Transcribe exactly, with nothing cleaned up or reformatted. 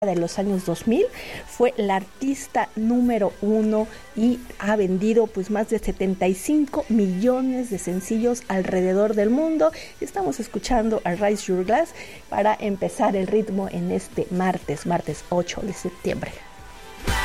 de los años dos mil, fue la artista número uno y ha vendido pues más de setenta y cinco millones de sencillos alrededor del mundo. Estamos escuchando a Raise Your Glass para empezar el ritmo en este martes, martes ocho de septiembre.